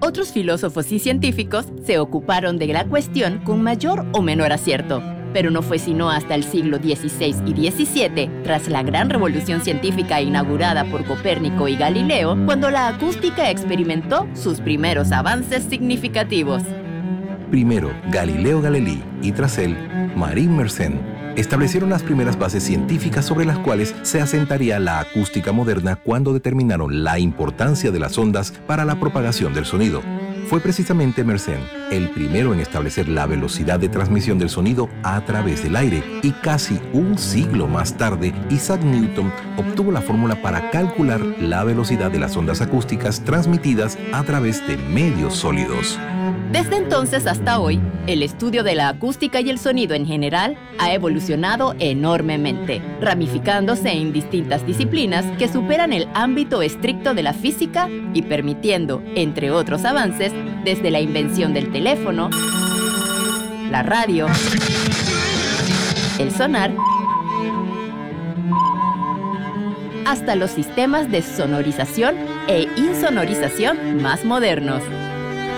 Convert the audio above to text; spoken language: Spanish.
Otros filósofos y científicos se ocuparon de la cuestión con mayor o menor acierto, pero no fue sino hasta el siglo XVI y XVII, tras la gran revolución científica inaugurada por Copérnico y Galileo, cuando la acústica experimentó sus primeros avances significativos. Primero, Galileo Galilei y tras él, Marie Mersenne, establecieron las primeras bases científicas sobre las cuales se asentaría la acústica moderna cuando determinaron la importancia de las ondas para la propagación del sonido. Fue precisamente Mersenne el primero en establecer la velocidad de transmisión del sonido a través del aire, y casi un siglo más tarde, Isaac Newton obtuvo la fórmula para calcular la velocidad de las ondas acústicas transmitidas a través de medios sólidos. Desde entonces hasta hoy, el estudio de la acústica y el sonido en general ha evolucionado enormemente, ramificándose en distintas disciplinas que superan el ámbito estricto de la física y permitiendo, entre otros avances, desde la invención del teléfono, la radio, el sonar, hasta los sistemas de sonorización e insonorización más modernos.